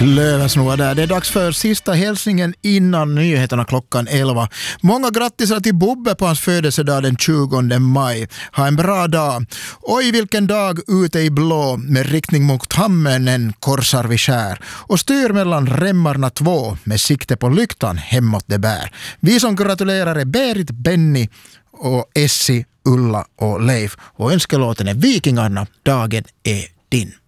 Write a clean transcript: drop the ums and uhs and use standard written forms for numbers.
Klöversnoa där. Det är dags för sista hälsningen innan nyheterna klockan 11. Många grattisar till Bobbe på hans födelsedag den 20 maj. Ha en bra dag. Oj, vilken dag ute i blå med riktning mot Hammenen korsar vi skär. Och styr mellan remmarna 2 med sikte på lyktan hemåt det bär. Vi som gratulerar är Berit, Benny och Essi, Ulla och Leif. Och önskelåten är Vikingarna, dagen är din.